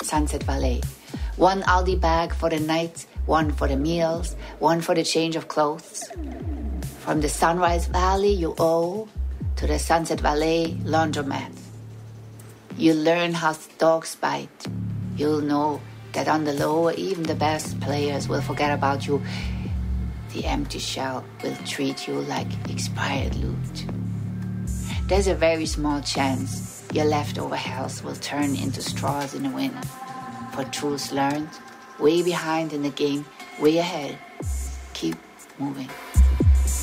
Sunset Valley. One Aldi bag for the night, one for the meals, one for the change of clothes. From the Sunrise Valley you owe to the Sunset Valley laundromat. You learn how dogs bite. You'll know that on the low, even the best players will forget about you. The empty shell will treat you like expired loot. There's a very small chance your leftover health will turn into straws in the wind. For truths learned, way behind in the game, way ahead. Keep moving.